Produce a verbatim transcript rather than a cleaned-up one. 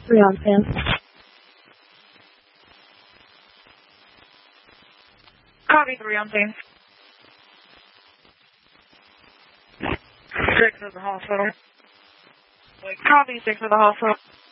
Three on ten. Copy, three on ten. Six at the hospital. Copy, six at the hospital.